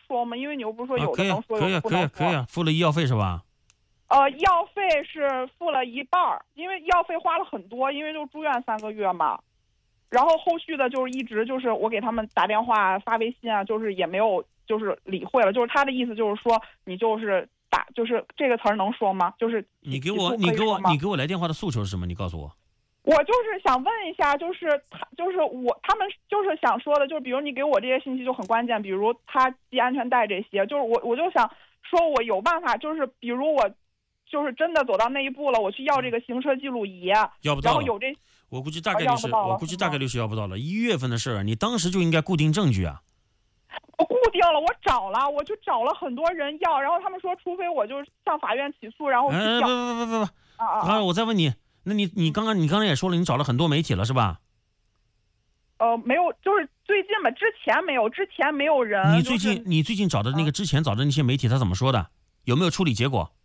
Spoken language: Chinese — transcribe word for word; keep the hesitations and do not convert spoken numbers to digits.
说吗？因为你又不是说啊， 有的可以啊， 能说， 可以啊，可以啊， 有的不能说。 可以啊，付了医药费是吧？ 呃，药费是付了一半儿，因为药费花了很多，因为就住院三个月嘛。然后后续的就是一直就是我给他们打电话发微信啊，就是也没有就是理会了，就是他的意思就是说你就是打就是这个词儿能说吗？就是你给我，你给我，你给我来电话的诉求是什么？你告诉我。 我就是想问一下，就是他就是我他们就是想说的，就是比如你给我这些信息就很关键，比如他系安全带这些，就是我我就想说我有办法，就是比如我就是真的走到那一步了，我去要这个行车记录仪， 要不到了， 然后有这。 我估计大概率是，我估计大概率是要不到了。一月份的事儿，你当时就应该固定证据啊。 我固定了，我找了，我就找了很多人要，然后他们说，除非我就向法院起诉，然后去哎， 要。 不不不不不， 啊啊啊！我再问你，那你你刚刚你刚才也说了，你找了很多媒体了是吧？ 呃，没有，就是最近吧，之前没有，之前没有人。 你最近、就是、你最近找的那个之前找的那些媒体，他怎么说的？有没有处理结果？